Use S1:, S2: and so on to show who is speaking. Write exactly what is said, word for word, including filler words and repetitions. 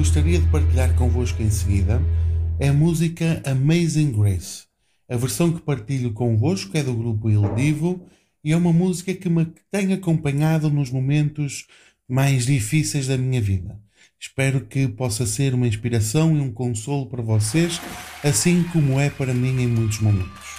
S1: gostaria de partilhar convosco em seguida é a música Amazing Grace. A versão que partilho convosco é do grupo Il Divo e é uma música que me tem acompanhado nos momentos mais difíceis da minha vida. Espero que possa ser uma inspiração e um consolo para vocês, assim como é para mim em muitos momentos.